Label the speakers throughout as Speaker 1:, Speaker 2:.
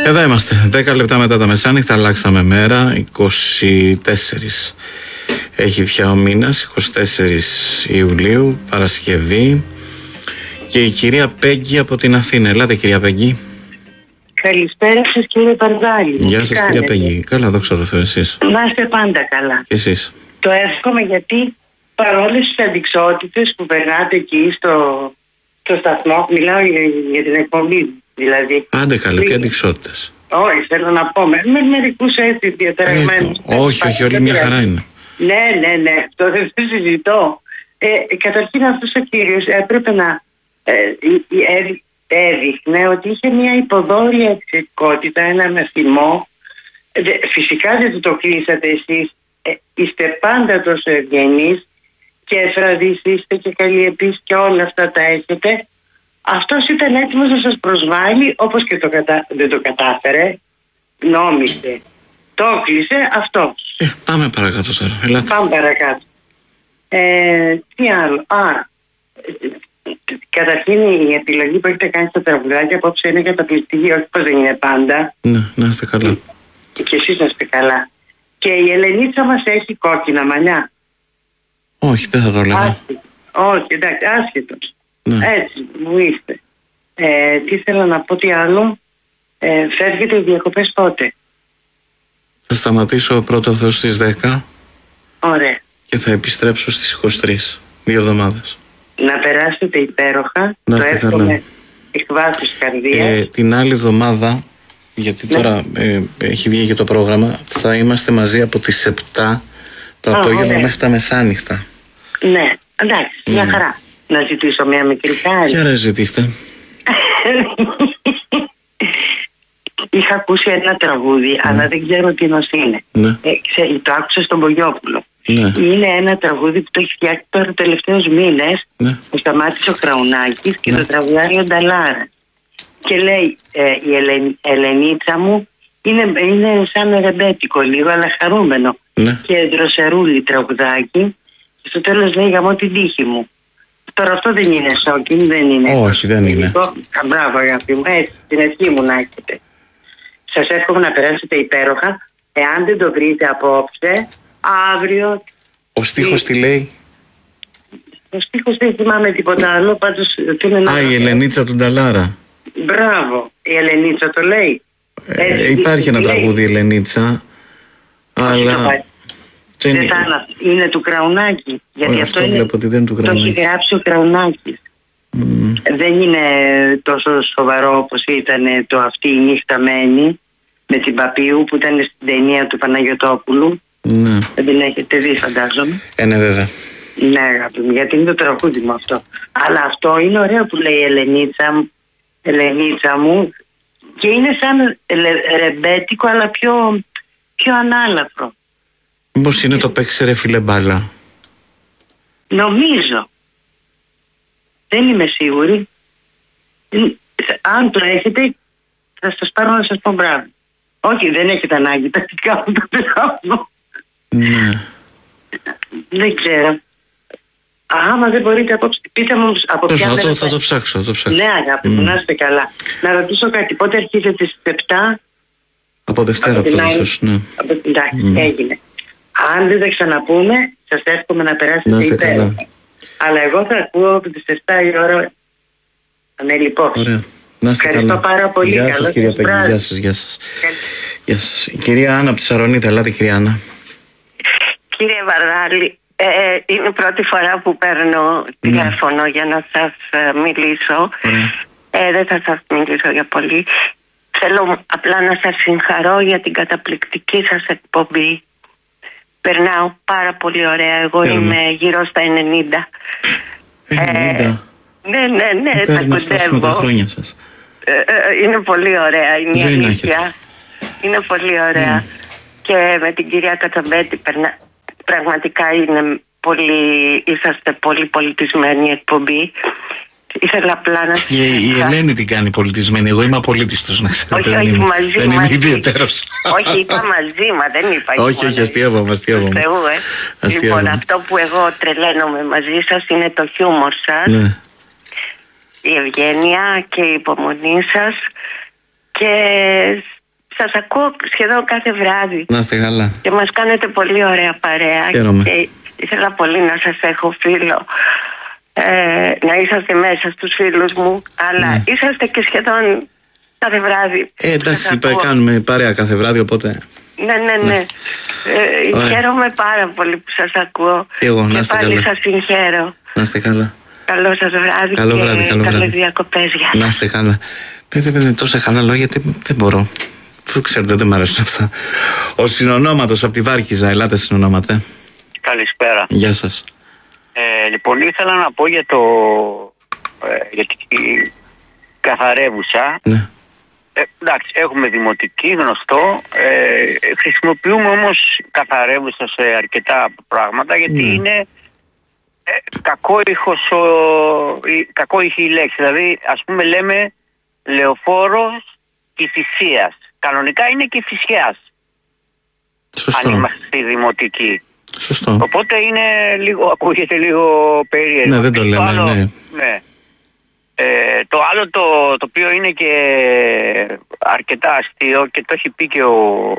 Speaker 1: Εδώ είμαστε, 10 λεπτά μετά τα μεσάνυχτα, αλλάξαμε μέρα, 24 έχει πια ο μήνας, 24 Ιουλίου, Παρασκευή, και η κυρία Πέγγι από την Αθήνα. Ελάτε κυρία Πέγγι.
Speaker 2: Καλησπέρα σας κύριε Παρδάλη.
Speaker 1: Γεια σας κυρία Πέγγι. Καλά, δόξα τω Θεώ, εσείς?
Speaker 2: Να είστε πάντα καλά.
Speaker 1: Και εσείς?
Speaker 2: Το εύχομαι, γιατί παρόλες τις αντιξότητες που περνάτε εκεί στο σταθμό, μιλάω για την εκπομπή δηλαδή.
Speaker 1: Άντε καλά, τι αντιξότητες?
Speaker 2: Όχι, θέλω να πω με μερικούς έτσι διαταραγμένους.
Speaker 1: Όχι, όλη μια χαρά είναι.
Speaker 2: Ναι, αυτό δεν το συζητώ. Καταρχήν αυτός ο κύριος έπρεπε να έδειχνε ότι είχε μια υποδόρια εξαιρετικότητα, ένα θυμό. Φυσικά δεν το κλείσατε εσείς. Είστε πάντα τόσο ευγενείς και εφραδείς είστε και καλλιεπείς και όλα αυτά τα έχετε. Αυτός ήταν έτοιμος να σας προσβάλλει, όπως και δεν το κατάφερε. Νόμιζε. Το κλείσε αυτός.
Speaker 1: Πάμε παρακάτω τώρα. Ελάτε.
Speaker 2: Πάμε παρακάτω. Τι άλλο? Καταρχήν η επιλογή που έχετε κάνει στα τραγουδάκια απόψε είναι καταπληκτική. Όχι πως δεν είναι πάντα.
Speaker 1: Ναι, να είστε καλά.
Speaker 2: Και εσείς να είστε καλά. Και η Ελενίτσα μας έχει κόκκινα μαλλιά.
Speaker 1: Όχι, δεν θα το λέγα.
Speaker 2: Όχι, εντάξει, άσχετος.
Speaker 1: Ναι.
Speaker 2: Έτσι μου είστε. Τι θέλω να πω, τι άλλο? Φεύγετε οι διακοπές πότε?
Speaker 1: Θα σταματήσω πρώτα Θεό στις 10.
Speaker 2: Ωραία.
Speaker 1: Και θα επιστρέψω στις 23. 2 εβδομάδες.
Speaker 2: Να περάσετε υπέροχα.
Speaker 1: Να είστε καλά.
Speaker 2: Εκ βάθους της καρδίας.
Speaker 1: Την άλλη εβδομάδα, γιατί τώρα έχει βγει και το πρόγραμμα, θα είμαστε μαζί από τις 7 το απόγευμα μέχρι τα μεσάνυχτα.
Speaker 2: Ναι, εντάξει, μια χαρά. Να ζητήσω μια μικρή χάρη.
Speaker 1: Ποια ρε ζητήστε?
Speaker 2: Είχα ακούσει ένα τραγούδι, αλλά δεν ξέρω τι νος είναι.
Speaker 1: Ναι.
Speaker 2: Το άκουσα στον Μπογιόπουλο.
Speaker 1: Ναι.
Speaker 2: Είναι ένα τραγούδι που το έχει φτιάξει τώρα τελευταίους μήνες.
Speaker 1: Ναι.
Speaker 2: Που σταμάτησε ο Κραουνάκης και το τραγουδάει ο Νταλάρα. Και λέει η Ελενίτσα μου είναι σαν ρεμπέτικο λίγο, αλλά χαρούμενο.
Speaker 1: Ναι.
Speaker 2: Και δροσερούλι τραγουδάκι. Και στο τέλος λέει γαμώ την τύχη μου. Τώρα αυτό δεν είναι σόκινγκ, δεν είναι.
Speaker 1: Όχι, δεν είναι.
Speaker 2: Μπράβο αγάπη μου, έτσι την ευχή μου να έχετε. Σας εύχομαι να περάσετε υπέροχα. Εάν δεν το βρείτε απόψε, αύριο.
Speaker 1: Ο στίχος τι λέει?
Speaker 2: Ο στίχος δεν θυμάμαι τίποτα άλλο, πάντως θέλω να...
Speaker 1: η Ελενίτσα του Νταλάρα.
Speaker 2: Μπράβο, η Ελενίτσα το λέει.
Speaker 1: Υπάρχει ένα τραγούδι Ελενίτσα, αλλά...
Speaker 2: Είναι του Κραουνάκη. Γιατί αυτό είναι,
Speaker 1: βλέπω ότι δεν είναι του Κραουνάκη.
Speaker 2: Το έχει γράψει ο Κραουνάκης. Δεν είναι τόσο σοβαρό όπως ήταν το αυτή η νύχτα μένει με την Παπίου που ήταν στην ταινία του Παναγιωτόπουλου.
Speaker 1: Ναι.
Speaker 2: Δεν την έχετε δει, φαντάζομαι.
Speaker 1: Ναι, βέβαια.
Speaker 2: Ναι, αγάπη μου, γιατί είναι το τραγούδι μου αυτό. Αλλά αυτό είναι ωραίο που λέει Ελενίτσα μου, και είναι σαν ρεμπέτικο, αλλά πιο ανάλαφρο.
Speaker 1: Μήπως είναι το παίξε ρε φίλε μπάλα?
Speaker 2: Νομίζω. Δεν είμαι σίγουρη. Αν το έχετε, θα σας πάρω να σας πω μπράβο. Όχι, δεν έχετε ανάγκη. Τα κάνω το μπράβο.
Speaker 1: Ναι.
Speaker 2: Δεν ξέρω. Άμα δεν μπορείτε απόψε, πείτε μου από ποια μέρα.
Speaker 1: Θα το ψάξω.
Speaker 2: Ναι, αγάπη μου, να είστε καλά. Να ρωτήσω κάτι. Πότε αρχίζετε στις 7?
Speaker 1: Από Δευτέρα από το ίσως, ναι.
Speaker 2: Εντάξει, έγινε. Αν δεν τα ξαναπούμε, σας εύχομαι να περάσετε υπέροχα. Αλλά εγώ θα ακούω από τις 7 η ώρα ανελειπώς.
Speaker 1: Ωραία. Να είστε
Speaker 2: ευχαριστώ πάρα πολύ.
Speaker 1: Γεια σας κυρία Πέγγι, γεια σας. Η κυρία Άννα από τη Σαρονίτα, ελάτε κυρία Άννα.
Speaker 3: Κύριε Βαρδάλη, είναι η πρώτη φορά που παίρνω τηλέφωνο για να σας μιλήσω. Δεν θα σας μιλήσω για πολύ. Θέλω απλά να σας συγχαρώ για την καταπληκτική σας εκπομπή. Περνάω πάρα πολύ ωραία. Εγώ είμαι γύρω στα 90.
Speaker 1: 90.
Speaker 3: Ναι, τα κοντεύω. Είναι πολύ ωραία, είναι η αλήθεια. Είναι πολύ ωραία. Και με την κυρία Κατσαμπέτη πραγματικά είσαστε πολύ πολιτισμένη εκπομπή. Ήθελα απλά να...
Speaker 1: Η Ελένη την κάνει πολιτισμένη. Εγώ είμαι απολύτιστος, να ξέρετε.
Speaker 3: Όχι, μαζί.
Speaker 1: Δεν είμαι ιδιαίτερος.
Speaker 3: Όχι, είπα μαζί, μα δεν είπα.
Speaker 1: Όχι, αστείευαμε.
Speaker 3: Λοιπόν, αυτό που εγώ τρελαίνομαι μαζί σας είναι το χιούμορ σας, η ευγένεια και η υπομονή σας. και σας ακούω σχεδόν κάθε βράδυ.
Speaker 1: Να είστε καλά.
Speaker 3: Και μας κάνετε πολύ ωραία παρέα.
Speaker 1: Χαίρομαι.
Speaker 3: Και ήθελα πολύ να σας έχω φίλο. Να είσαστε μέσα στους φίλους μου, αλλά είσαστε και σχεδόν κάθε βράδυ.
Speaker 1: Εντάξει, κάνουμε παρέα κάθε βράδυ, οπότε.
Speaker 3: Ναι. Χαίρομαι πάρα πολύ που σας ακούω.
Speaker 1: Εγώ, να είστε
Speaker 3: καλά. Και πάλι σας συγχαίρω.
Speaker 1: Να είστε καλά.
Speaker 3: Καλό σας βράδυ.
Speaker 1: Καλό βράδυ, καλό βράδυ.
Speaker 3: Καλές διακοπές.
Speaker 1: Να είστε καλά. Πείτε τόσα καλά λόγια, γιατί δεν μπορώ. Ξέρετε, δεν μ' αρέσουν αυτά. Ο Συνονόματος από τη Βάρκιζα. Ελάτε, Συνονόματε.
Speaker 4: Καλησπέρα.
Speaker 1: Γεια σας.
Speaker 4: Λοιπόν, ήθελα να πω για την καθαρεύουσα.
Speaker 1: Ναι.
Speaker 4: Εντάξει, έχουμε δημοτική, γνωστό. Χρησιμοποιούμε όμως καθαρεύουσα σε αρκετά πράγματα, γιατί είναι κακόηχη η λέξη. Δηλαδή, ας πούμε, λέμε λεωφόρος Κηφισίας. Κανονικά είναι Κηφισιάς.
Speaker 1: Σωστό.
Speaker 4: Αν είμαστε στη δημοτική.
Speaker 1: Σωστό.
Speaker 4: Οπότε ακούγεται λίγο περίεργο.
Speaker 1: Ναι, δεν το λέμε,
Speaker 4: ναι. Το άλλο το οποίο είναι και αρκετά αστείο και το έχει πει και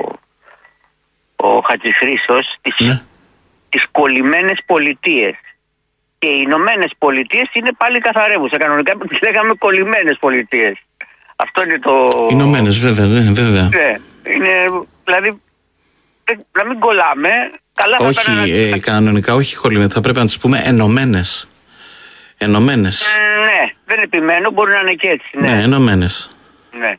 Speaker 4: ο Χατζηχρήστος, τις κολλημένες πολιτείες. Και οι Ηνωμένες Πολιτείες είναι πάλι καθαρεύουσα. Κανονικά τις λέγαμε κολλημένες πολιτείες. Αυτό είναι το...
Speaker 1: Ηνωμένες, βέβαια, βέβαια.
Speaker 4: Ναι, είναι, δηλαδή, να μην κολλάμε. Καλά,
Speaker 1: όχι, κανονικά όχι κολλημένες. Θα πρέπει να τις πούμε ενωμένες. Ενωμένες.
Speaker 4: Ναι, δεν επιμένω, μπορεί να είναι και έτσι.
Speaker 1: Ναι, ενωμένες.
Speaker 4: Ναι.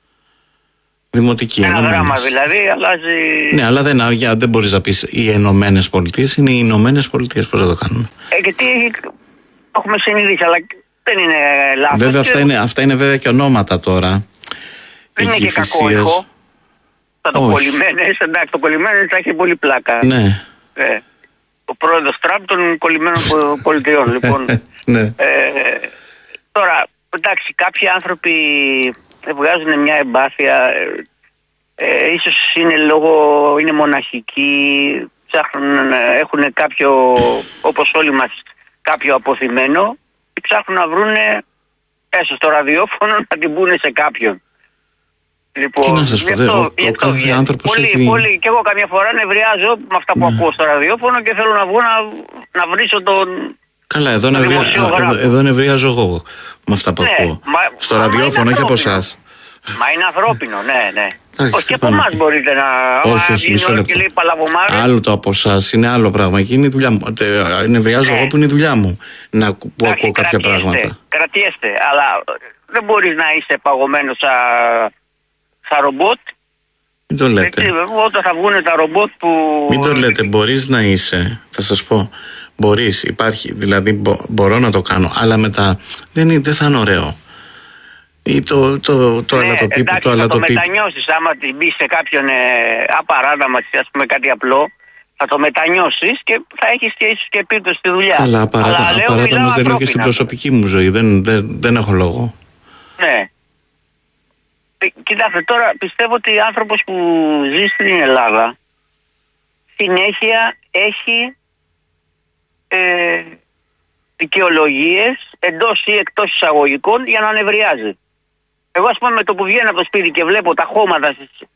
Speaker 1: Δημοτική.
Speaker 4: Ένα γράμμα δηλαδή αλλάζει.
Speaker 1: Ναι, αλλά δεν μπορείς να πεις οι Ενωμένες Πολιτείες, είναι οι Ηνωμένες Πολιτείες. Πώς θα το κάνουμε?
Speaker 4: Γιατί έχουμε συνειδήσει, αλλά δεν είναι λάθος.
Speaker 1: Βέβαια, αυτά είναι βέβαια και ονόματα τώρα.
Speaker 4: Δεν είναι και κακό ήχο. Το κολλημένες, εντάξει, το κολλημένες θα έχει πολύ πλάκα.
Speaker 1: Ναι.
Speaker 4: Ο πρόεδρος Τραμπ των κολλημένων πολιτιών, λοιπόν.
Speaker 1: Ναι.
Speaker 4: Τώρα, εντάξει, κάποιοι άνθρωποι βγάζουν μια εμπάθεια, ίσως είναι μοναχικοί, ψάχνουν, έχουν κάποιο, όπως όλοι μας, κάποιο αποθυμένο και ψάχνουν να βρούνε έστω στο ραδιόφωνο να την πούνε σε κάποιον. Λοιπόν,
Speaker 1: τι να σας πω, ο κάθε άνθρωπος έχει...
Speaker 4: Και εγώ καμιά φορά νευριάζω με αυτά που ακούω στο ραδιόφωνο και θέλω να βγω να βρίσω τον...
Speaker 1: Καλά, εδώ νευριάζω εγώ με αυτά που ακούω. Στο ραδιόφωνο, όχι από εσάς.
Speaker 4: Μα είναι ανθρώπινο, ναι.
Speaker 1: Όχι,
Speaker 4: και από εμάς μπορείτε να...
Speaker 1: Όχι, μισό λεπτό. Άλλο το από εσάς, είναι άλλο πράγμα. Εκεί είναι η δουλειά μου. Νευριάζω εγώ που είναι η δουλειά μου. Που ακούω κάποια πράγματα.
Speaker 4: Κρατιέστε, αλλά δεν μπορείς να είσαι παγωμένος σαν ρομπότ.
Speaker 1: Μην το λέτε.
Speaker 4: Όταν θα βγουν τα ρομπότ που...
Speaker 1: Μην το λέτε, μπορείς να είσαι, θα σας πω. Μπορείς, υπάρχει, δηλαδή μπορώ να το κάνω, αλλά μετά δεν θα είναι ωραίο. Ή το αλατοπίπου, το αλατοπίπου.
Speaker 4: Θα το μετανιώσεις, άμα την μπεις σε κάποιον απαράδαμα, ας πούμε κάτι απλό, θα το μετανιώσεις και θα έχεις και ίσως και επίπτωση στη δουλειά.
Speaker 1: Αλλά απαράδαμος δεν λέω και στην προσωπική μου ζωή, δεν έχω λόγο.
Speaker 4: Ναι. Κοιτάξτε, τώρα πιστεύω ότι ο άνθρωπος που ζει στην Ελλάδα συνέχεια έχει δικαιολογίες εντός ή εκτός εισαγωγικών για να νευριάζει. Εγώ, ας πούμε, με το που βγαίνω από το σπίτι και βλέπω τα χώματα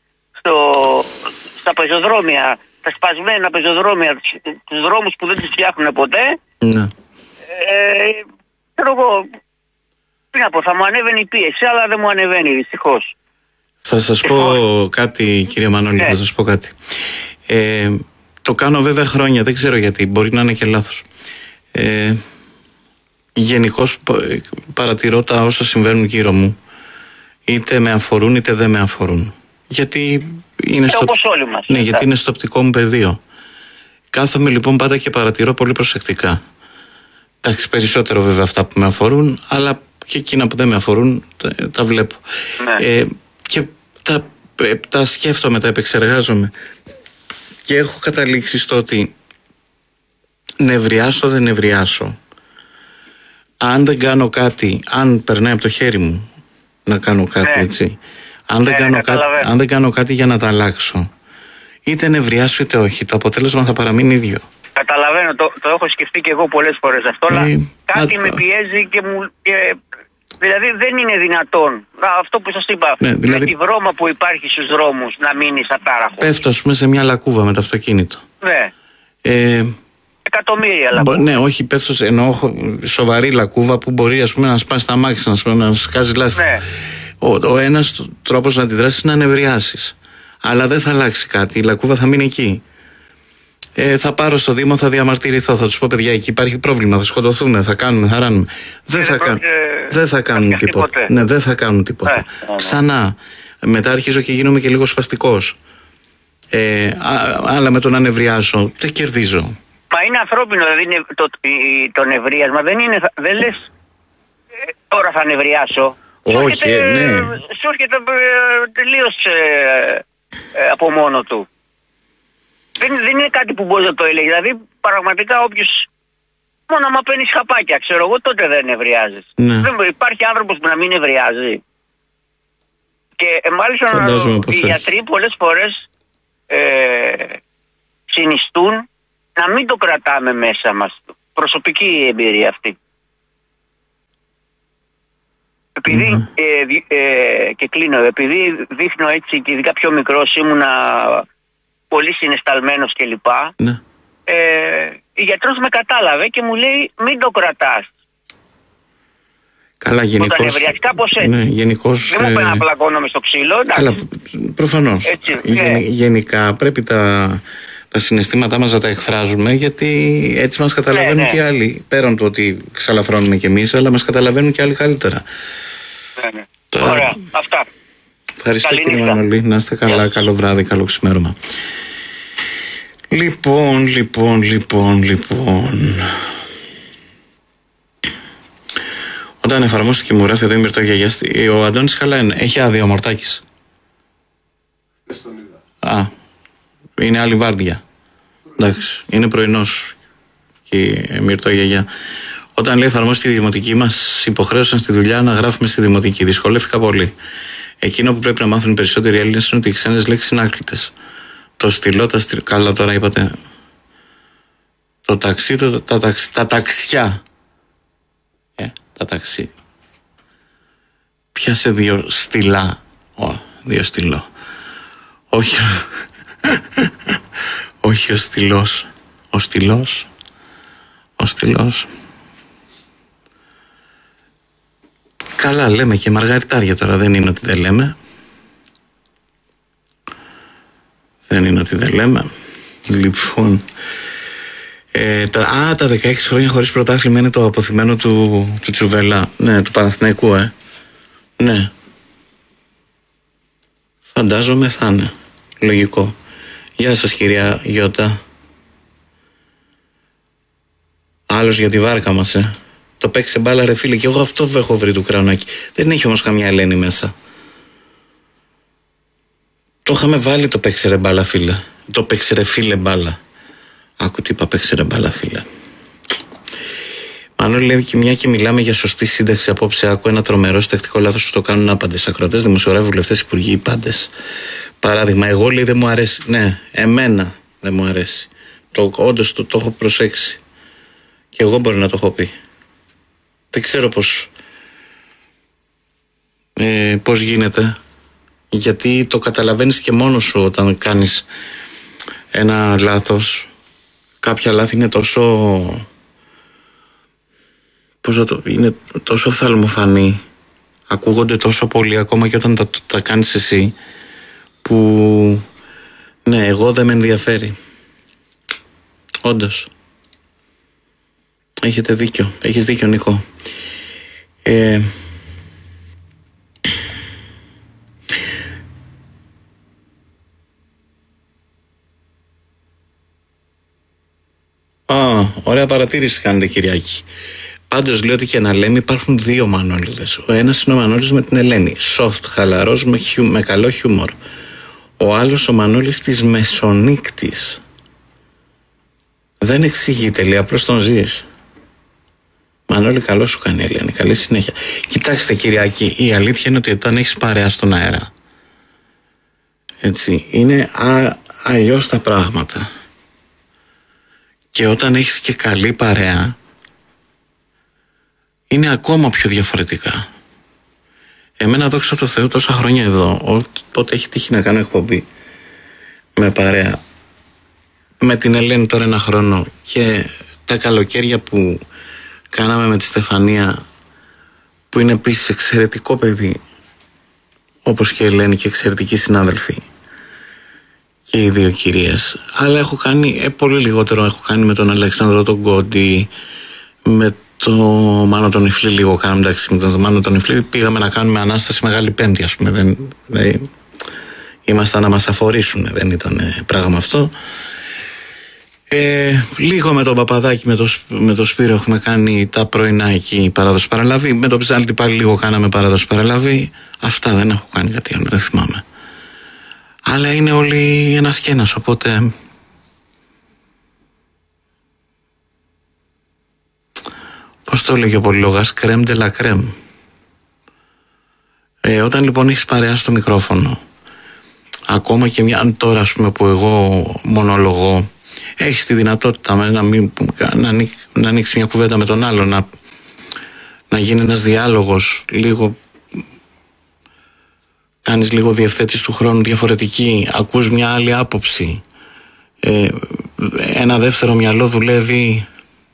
Speaker 4: στα πεζοδρόμια, τα σπασμένα πεζοδρόμια, τους δρόμους που δεν τους φτιάχνουν ποτέ,
Speaker 1: ναι.
Speaker 4: Θα μου ανέβαινε η πίεση, αλλά δεν μου ανεβαίνει δυστυχώς.
Speaker 1: Θα σας πω κάτι, κύριε Μανώλη, θα σας πω κάτι. Το κάνω βέβαια χρόνια, δεν ξέρω γιατί, μπορεί να είναι και λάθος. Γενικώς παρατηρώ τα όσα συμβαίνουν γύρω μου, είτε με αφορούν είτε δεν με αφορούν. Γιατί είναι
Speaker 4: όπως όλοι μας.
Speaker 1: Ναι, γιατί είναι στο οπτικό μου πεδίο. Κάθομαι λοιπόν πάντα και παρατηρώ πολύ προσεκτικά. Εντάξει, περισσότερο βέβαια αυτά που με αφορούν, αλλά και εκείνα που δεν με αφορούν τα βλέπω. Ναι. Και τα σκέφτομαι, τα επεξεργάζομαι. Και έχω καταλήξει στο ότι νευριάσω, δεν νευριάσω. Αν δεν κάνω κάτι, αν περνάει από το χέρι μου να κάνω κάτι, έτσι. Αν δεν κάνω κάτι για να τα αλλάξω, είτε νευριάσω είτε όχι, το αποτέλεσμα θα παραμείνει ίδιο.
Speaker 4: Καταλαβαίνω, το έχω σκεφτεί και εγώ πολλές φορές αυτό, αλλά κάτι με πιέζει και Δηλαδή δεν είναι δυνατόν αυτό που σας είπα,
Speaker 1: ναι, δηλαδή,
Speaker 4: με τη βρώμα που υπάρχει στους δρόμους, να μείνεις ατάραχος.
Speaker 1: Πέφτω ας πούμε σε μια λακκούβα με το αυτοκίνητο.
Speaker 4: Ναι. Εκατομμύρια λακκούβα.
Speaker 1: Ναι, όχι, πέφτω εννοώ σοβαρή λακκούβα που μπορεί ας πούμε να σπάσει τα μάξι, να σκάζει λάστι.
Speaker 4: Ναι.
Speaker 1: Ο ένας τρόπος να αντιδράσεις είναι να νευριάσεις. Αλλά δεν θα αλλάξει κάτι, η λακκούβα θα μείνει εκεί. Θα πάρω στο Δήμο, θα διαμαρτυρηθώ, θα τους πω παιδιά, εκεί υπάρχει πρόβλημα, θα σκοτωθούν, θα κάνουν, θα ράνουν. Δεν θα κάνουν τίποτα. Ναι, δεν θα κάνουν τίποτα. Ξανά, μετά αρχίζω και γίνομαι και λίγο σπαστικός. Αλλά με το να νευριάσω, δεν κερδίζω.
Speaker 4: Μα είναι ανθρώπινο, δηλαδή το νευρίασμα δεν λες τώρα θα νευριάσω.
Speaker 1: Όχι, ναι.
Speaker 4: Σου έρχεται τελείως από μόνο του. Δεν είναι κάτι που μπορεί να το έλεγε. Δηλαδή, πραγματικά όποιος. Μόνο άμα παίρνει χαπάκια, ξέρω εγώ, τότε δεν νευριάζεις.
Speaker 1: Ναι.
Speaker 4: Υπάρχει άνθρωπος που να μην νευριάζει. Και μάλιστα οι γιατροί πολλές φορές συνιστούν να μην το κρατάμε μέσα μας. Προσωπική εμπειρία αυτή. Επειδή, και κλείνω, επειδή δείχνω έτσι και ειδικά πιο μικρός ήμουνα πολύ συναισθαλμένος κλπ.
Speaker 1: Ναι.
Speaker 4: Η γιατρός με κατάλαβε και μου λέει μην το κρατάς.
Speaker 1: Καλά, γενικώς.
Speaker 4: Όταν νευριάζει, κάπως έτσι.
Speaker 1: Ναι, γενικώς,
Speaker 4: δεν μου είπε να πλακώνομαι στο ξύλο. Εντάξει.
Speaker 1: Καλά, προφανώς.
Speaker 4: Έτσι,
Speaker 1: γενικά πρέπει τα συναισθήματά μας να τα εκφράζουμε, γιατί έτσι μας καταλαβαίνουν και άλλοι. Πέραν του ότι ξαλαφρώνουμε κι εμείς, αλλά μας καταλαβαίνουν και άλλοι καλύτερα.
Speaker 4: Ναι.
Speaker 1: Τώρα,
Speaker 4: ωραία, αυτά.
Speaker 1: Ευχαριστώ κύριε Μανολή, να είστε καλά, καλό βράδυ, καλό ξημέρωμα. Λοιπόν. Όταν εφαρμόστηκε, μου γράφει εδώ η Μυρτόγια, ο Αντώνης καλά είναι, έχει άδεια ο Μορτάκης. Είναι άλλη βάρδια. Εντάξει, είναι πρωινός η Μυρτόγια. Όταν λέει εφαρμόστηκε η δημοτική, μας υποχρέωσαν στη δουλειά να γράφουμε στη δημοτική. Δυσκολεύτηκα πολύ. Εκείνο που πρέπει να μάθουν οι περισσότεροι Έλληνες είναι ότι οι ξένες λέξεις είναι άκλητες. Το στυλό, καλά τώρα είπατε. Το ταξί, τα ταξιά. Τα ταξί. Πιάσε δύο στυλά. Δύο στυλό. Όχι. Όχι ο στυλός. Ο στυλός. Καλά λέμε και μαργαριτάρια τώρα, δεν είναι ότι δεν λέμε. Λοιπόν, τα 16 χρόνια χωρίς πρωτάθλημα είναι το αποθυμένο του Τσουβέλα. Ναι, του Παναθηναϊκού, Ναι. Φαντάζομαι θα είναι. Λογικό. Γεια σας κυρία Γιώτα. Άλλος για τη βάρκα μας, Το παίξε μπάλα ρε φίλε, και εγώ αυτό έχω βρει του Κραουνάκη. Δεν έχει όμως καμιά Ελένη μέσα. Το είχαμε βάλει το παίξε ρε μπάλα φίλε. Το παίξε ρε φίλε μπάλα. Άκου τι είπα, παίξε ρε μπάλα φίλε. Μανώλη λέει και μια και μιλάμε για σωστή σύνταξη απόψε. Άκου ένα τρομερό συντακτικό λάθος που το κάνουν άπαντες ακροατές, δημοσιογράφοι, βουλευτές, υπουργοί, πάντες. Παράδειγμα, εγώ λέει δεν μου αρέσει. Ναι, εμένα δεν μου αρέσει. Όντως το έχω προσέξει. Και εγώ μπορεί να το έχω πει. Δεν ξέρω πώς γίνεται. Γιατί το καταλαβαίνεις και μόνος σου όταν κάνεις ένα λάθος. Κάποια λάθη είναι τόσο... είναι τόσο θαλμοφανή. Ακούγονται τόσο πολύ ακόμα και όταν τα κάνεις εσύ, που ναι, εγώ δεν με ενδιαφέρει. Όντως. Έχετε δίκιο. Έχεις δίκιο, Νίκο. Ωραία παρατήρηση κάνετε, Κυριάκη. Πάντως λέω ότι και να λέμε υπάρχουν δύο Μανώληδες. Ο ένας είναι ο Μανώλης με την Ελένη, soft, χαλαρός, με καλό χιούμορ. Ο άλλος ο Μανώλης της Μεσονύκτης. Δεν εξηγείται, λέει, απλώς τον ζεις. Μανώλη, καλό σου κάνει η Ελένη, καλή συνέχεια. Κοιτάξτε Κυριάκη, η αλήθεια είναι ότι όταν έχεις παρέα στον αέρα, έτσι, είναι αλλιώς τα πράγματα. Και όταν έχεις και καλή παρέα, είναι ακόμα πιο διαφορετικά. Εμένα, δόξα τω Θεώ, τόσα χρόνια εδώ, όποτε έχει τύχει να κάνω εκπομπή με παρέα, με την Ελένη τώρα 1 χρόνο, και τα καλοκαίρια που κάναμε με τη Στεφανία, που είναι επίσης εξαιρετικό παιδί, όπως και η Ελένη, και εξαιρετικοί συνάδελφοι και οι 2 κυρίες. Αλλά έχω κάνει πολύ λιγότερο. Έχω κάνει με τον Αλέξανδρο τον Κόντι, με το Μάνο τον Ιφλή λίγο κάναμε. Εντάξει, με τον Μάνο τον Ιφλή πήγαμε να κάνουμε Ανάσταση Μεγάλη Πέμπτη, ας πούμε. Ήμασταν να μας αφορήσουν, δεν ήταν πράγμα αυτό. Λίγο με τον Παπαδάκη, με το Σπύρο έχουμε κάνει τα πρωινά εκεί παράδοση παραλαβή. Με τον Ψάλτη πάλι λίγο κάναμε παράδοση παραλαβή. Αυτά, δεν έχω κάνει κάτι άλλο, δεν θυμάμαι. Αλλά είναι όλοι ένας και ένας, οπότε πώς το έλεγε ο πολυλογάς, crème de la crème. Όταν λοιπόν έχεις παρέα στο μικρόφωνο, ακόμα και μια τώρα, ας πούμε, που εγώ μονολογώ, έχεις τη δυνατότητα να ανοίξει μια κουβέντα με τον άλλο, να γίνει ένας διάλογος, λίγο, κάνεις λίγο διευθέτηση του χρόνου διαφορετική, ακούς μια άλλη άποψη, ένα δεύτερο μυαλό δουλεύει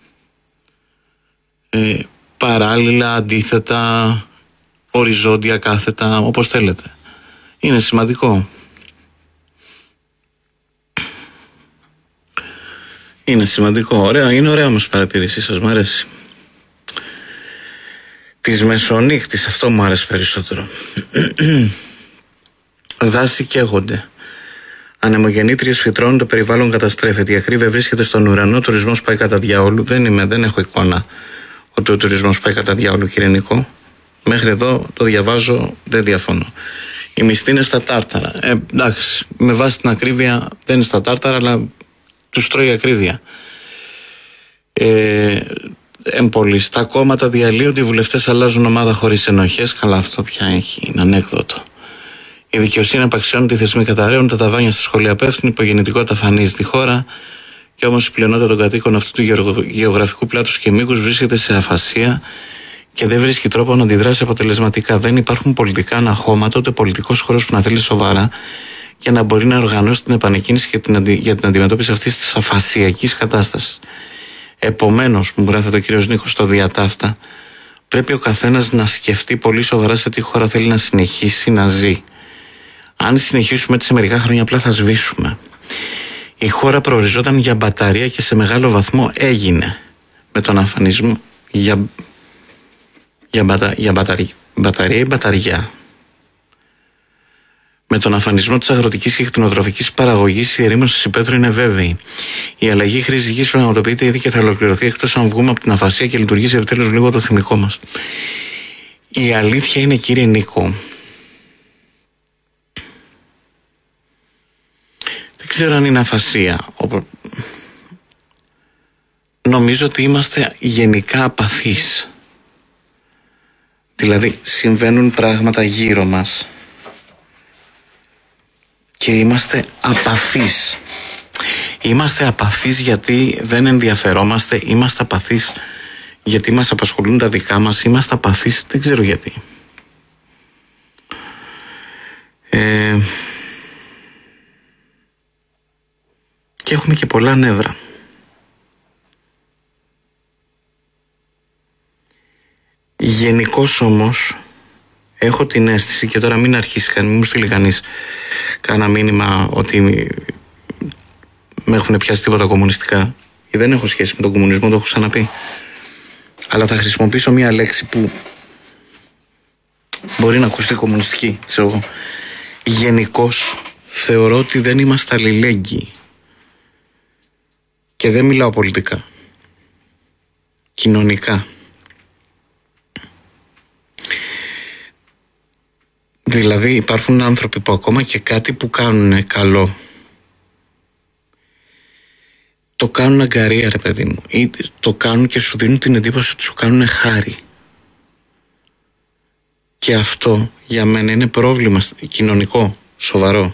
Speaker 1: παράλληλα, αντίθετα, οριζόντια, κάθετα, όπως θέλετε. Είναι σημαντικό. Είναι σημαντικό. Ωραία, είναι ωραία όμως η παρατήρησή σας, μου αρέσει. Της μεσονύχτης, αυτό μου άρεσε περισσότερο. Δάση καίγονται. Ανεμογεννήτριες φυτρώνουν, το περιβάλλον καταστρέφεται. Η ακρίβεια βρίσκεται στον ουρανό, ο τουρισμός πάει κατά διάολου. Δεν έχω εικόνα ότι ο τουρισμός πάει κατά διάολου, κύριε Νικό. Μέχρι εδώ το διαβάζω, δεν διαφωνώ. Η μισθή είναι στα τάρταρα. Εντάξει, με βάση την ακρίβεια δεν είναι στα τάρταρα, αλλά τους τρώει ακρίβεια. Εμπολής. Τα κόμματα διαλύονται, οι βουλευτές αλλάζουν ομάδα χωρίς ενοχές. Καλά, αυτό πια είναι ανέκδοτο. Η δικαιοσύνη απαξιώνεται, οι θεσμοί καταραίουν, τα ταβάνια στα σχολεία πέφτουν, η υπογεννητικότητα φανίζει τη χώρα. Και όμως η πλειονότητα των κατοίκων αυτού του γεωγραφικού πλάτους και μήκους βρίσκεται σε αφασία και δεν βρίσκει τρόπο να αντιδράσει αποτελεσματικά. Δεν υπάρχουν πολιτικά αναχώματα, ούτε πολιτικός χώρος που να θέλει σοβαρά και να μπορεί να οργανώσει την επανεκκίνηση για την αντιμετώπιση αυτής της αφασιακής κατάστασης. Επομένως, μου γράφει ο κύριος Νίκος στο διατάφτα, πρέπει ο καθένας να σκεφτεί πολύ σοβαρά σε τι χώρα θέλει να συνεχίσει να ζει. Αν συνεχίσουμε έτσι σε μερικά χρόνια, απλά θα σβήσουμε. Η χώρα προοριζόταν για μπαταρία και σε μεγάλο βαθμό έγινε με τον αφανισμό μπαταρία ή μπαταριά. Με τον αφανισμό της αγροτικής και κτηνοτροφικής παραγωγής, η ερήμωση της υπαίθρου είναι βέβαιη. Η αλλαγή χρήσης γης πραγματοποιείται ήδη και θα ολοκληρωθεί, εκτός αν βγούμε από την αφασία και λειτουργήσει επιτέλους λίγο το θυμικό μας. Η αλήθεια είναι, κύριε Νίκο, δεν ξέρω αν είναι αφασία. Νομίζω ότι είμαστε γενικά απαθείς. Δηλαδή συμβαίνουν πράγματα γύρω μας και είμαστε απαθείς. Είμαστε απαθείς γιατί δεν ενδιαφερόμαστε, είμαστε απαθείς γιατί μας απασχολούν τα δικά μας, είμαστε απαθείς, δεν ξέρω γιατί. Και έχουμε και πολλά νεύρα. Γενικώς όμως έχω την αίσθηση, και τώρα μην αρχίσει κανείς, μην μου στείλει κανείς κάνα μήνυμα ότι με έχουν πιάσει τίποτα κομμουνιστικά, ή δεν έχω σχέση με τον κομμουνισμό, το έχω ξαναπεί, αλλά θα χρησιμοποιήσω μια λέξη που μπορεί να ακουστεί κομμουνιστική, ξέρω εγώ. Γενικώς θεωρώ ότι δεν είμαστε αλληλέγγυοι, και δεν μιλάω πολιτικά, κοινωνικά. Δηλαδή υπάρχουν άνθρωποι που ακόμα και κάτι που κάνουν καλό το κάνουν αγκαρία, ρε παιδί μου, ή το κάνουν και σου δίνουν την εντύπωση ότι σου κάνουν χάρη. Και αυτό για μένα είναι πρόβλημα κοινωνικό, σοβαρό.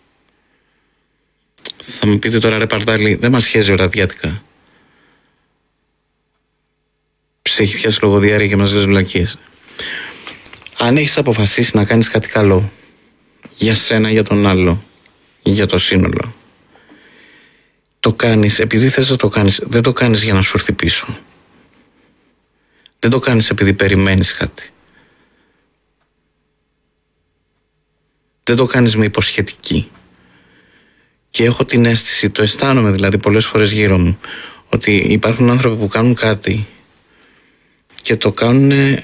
Speaker 1: Θα μου πείτε τώρα, ρε Παρδάλη, δεν μας σχέζει οραδιάτικα. Σε έχει πιάσει λογοδιάρεια και μας λες βλακίες. Αν έχεις αποφασίσει να κάνεις κάτι καλό για σένα, για τον άλλο, για το σύνολο, το κάνεις επειδή θες να το κάνεις. Δεν το κάνεις για να σου έρθει πίσω. Δεν το κάνεις επειδή περιμένεις κάτι. Δεν το κάνεις με υποσχετική. Και έχω την αίσθηση, το αισθάνομαι δηλαδή πολλές φορές γύρω μου, ότι υπάρχουν άνθρωποι που κάνουν κάτι και το κάνουν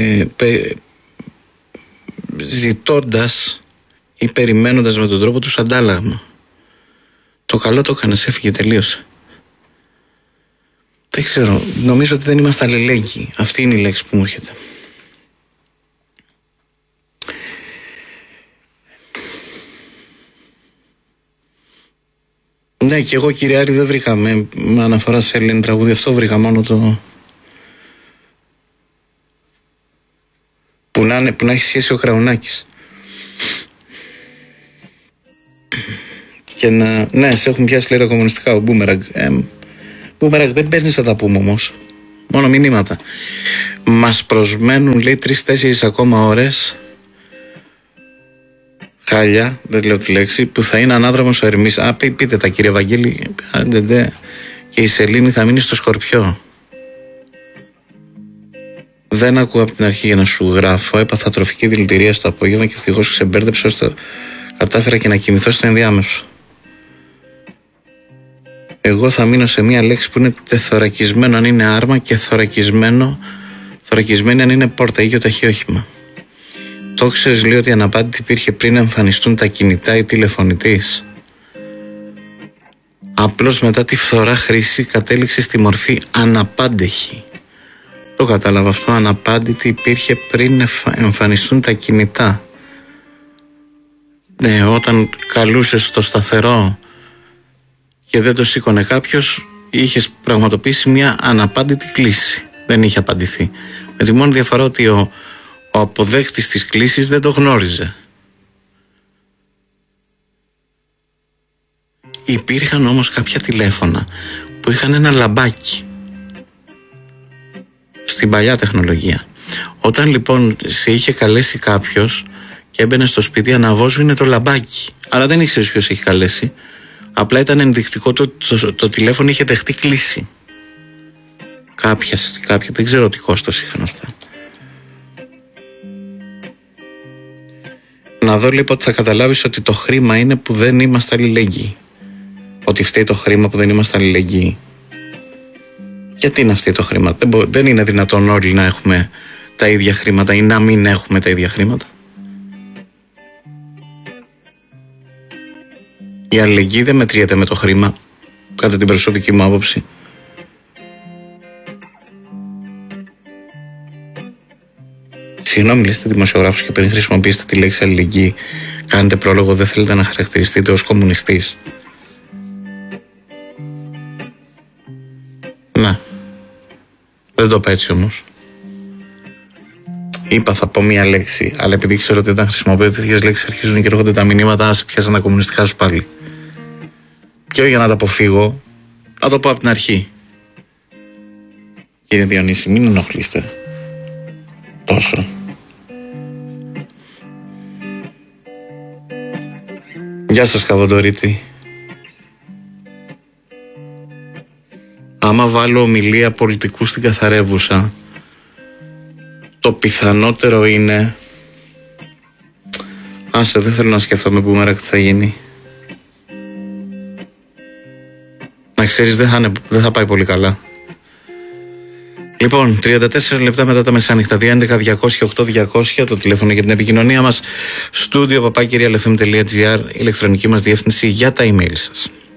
Speaker 1: ζητώντας ή περιμένοντας με τον τρόπο τους αντάλλαγμα. Το καλό το έκανες, έφυγε, τελείωσε. Δεν ξέρω, νομίζω ότι δεν είμαστε αλληλέγγυοι. Αυτή είναι η λέξη που μου έρχεται. Ναι, και εγώ, κύριε Άρη, δεν βρήκα με αναφορά σε Έλληνη τραγούδι. Αυτό βρήκα μόνο το... Που να έχει σχέση ο Κραουνάκης. Και να... Ναι, σε έχουν πιάσει, λέει, τα κομμουνιστικά, ο Μπούμεραγκ. Μπούμεραγκ, δεν παίρνεις να τα πούμε όμως. Μόνο μηνύματα. Μας προσμένουν, λέει, 3-4 ακόμα ώρες. Χάλια, δεν λέω τη λέξη, που θα είναι ανάδρομος ο Ερμής. Πείτε τα, κύριε Βαγγέλη. Και η Σελήνη θα μείνει στο Σκορπιό. Δεν ακούω από την αρχή για να σου γράφω. Έπαθα τροφική δηλητηρία στο απόγευμα και ευτυχώς ξεμπέρδεψα ώστε κατάφερα και να κοιμηθώ στο ενδιάμεσο. Εγώ θα μείνω σε μία λέξη που είναι τεθωρακισμένο αν είναι άρμα και θωρακισμένη αν είναι πόρτα ή και ταχύ όχημα. Το ξέρεις, λέει, ότι αναπάντητη υπήρχε πριν εμφανιστούν τα κινητά ή τηλεφωνητής. Απλώς μετά τη φθορά χρήση κατέληξε στη μορφή αναπάντεχη. Το κατάλαβα αυτό, αναπάντητη υπήρχε πριν εμφανιστούν τα κινητά. Ναι, όταν καλούσες στο σταθερό και δεν το σήκωνε κάποιος, είχες πραγματοποιήσει μια αναπάντητη κλήση. Δεν είχε απαντηθεί. Με τη μόνη διαφορά ότι ο αποδέκτης της κλήσης δεν το γνώριζε. Υπήρχαν όμως κάποια τηλέφωνα που είχαν ένα λαμπάκι στην παλιά τεχνολογία. Όταν λοιπόν σε είχε καλέσει κάποιος και έμπαινε στο σπίτι, αναβόσβηνε το λαμπάκι. Αλλά δεν ήξερες ποιος έχει καλέσει. Απλά ήταν ενδεικτικό το τηλέφωνο είχε δεχτεί κλήση. Κάποια, δεν ξέρω τι κόστος είχαν αυτά. Να δω λοιπόν ότι θα καταλάβεις ότι το χρήμα είναι που δεν είμαστε αλληλέγγυοι. Ότι φταίει το χρήμα που δεν είμαστε αλληλέγγυοι. Γιατί είναι αυτό το χρήμα? Δεν είναι δυνατόν όλοι να έχουμε τα ίδια χρήματα ή να μην έχουμε τα ίδια χρήματα. Η αλληλεγγύη δεν μετριέται με το χρήμα, κατά την προσωπική μου άποψη. Συγγνώμη, είστε δημοσιογράφος και πριν χρησιμοποιήσετε τη λέξη αλληλεγγύη, κάνετε πρόλογο, δεν θέλετε να χαρακτηριστείτε ως κομμουνιστής. Να, δεν το πω έτσι όμως. Είπα θα πω μία λέξη, αλλά επειδή ξέρω ότι όταν χρησιμοποιώ τέτοιες λέξεις αρχίζουν και έρχονται τα μηνύματα, σε πιάσαν τα κομμουνιστικά σου πάλι. Και για να τα αποφύγω, να το πω από την αρχή. Κύριε Διονύση, μην ενοχλείστε τόσο. Γεια σας, Καβοντορίτη. Άμα βάλω ομιλία πολιτικού στην καθαρεύουσα, το πιθανότερο είναι... Άσε, δεν θέλω να σκεφτώ που μέρα τι θα γίνει. Να ξέρεις, δεν θα πάει πολύ καλά. Λοιπόν, 34 λεπτά μετά τα μεσάνυχτα, 211-200-8200, το τηλέφωνο για την επικοινωνία μας, studio@papakirialfm.gr, ηλεκτρονική μας διεύθυνση για τα email σας.